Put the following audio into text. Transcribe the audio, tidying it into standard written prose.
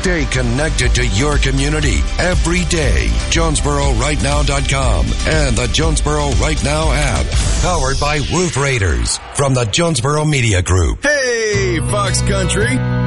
Stay connected to your community every day. JonesboroRightNow.com and the Jonesboro Right Now app. Powered by Roof Raiders from the Jonesboro Media Group. Hey, Fox Country.